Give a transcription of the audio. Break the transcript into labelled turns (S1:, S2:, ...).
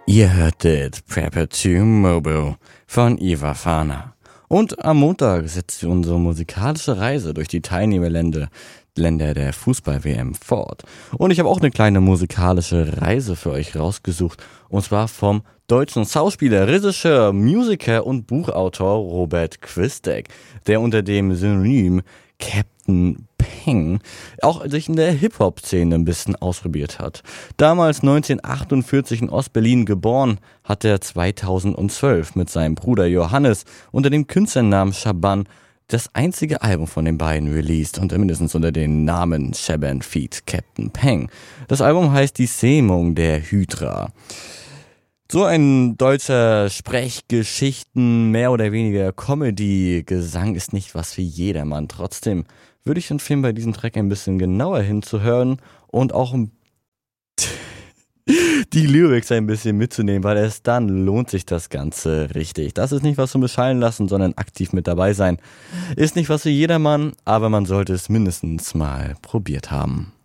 S1: Ihr hörtet Prepper to Mobile von Eva Fahner. Und am Montag setzt wir unsere musikalische Reise durch die Teilnehmerländer der Fußball-WM fort. Und ich habe auch eine kleine musikalische Reise für euch rausgesucht. Und zwar vom deutschen Schauspieler, Regisseur, Musiker und Buchautor Robert Christgau, der unter dem Synonym Captain Peng auch sich in der Hip-Hop-Szene ein bisschen ausprobiert hat. Damals 1948 in Ostberlin geboren, hat er 2012 mit seinem Bruder Johannes unter dem Künstlernamen Shaban das einzige Album von den beiden released und mindestens unter dem Namen Shaban feat. Captain Peng. Das Album heißt Die Sämung der Hydra. So ein deutscher Sprechgeschichten, mehr oder weniger Comedy-Gesang ist nicht was für jedermann. Trotzdem würde ich empfehlen, bei diesem Track ein bisschen genauer hinzuhören und auch die Lyrics ein bisschen mitzunehmen, weil erst dann lohnt sich das Ganze richtig. Das ist nicht was zum Beschallen lassen, sondern aktiv mit dabei sein. Ist nicht was für jedermann, aber man sollte es mindestens mal probiert haben.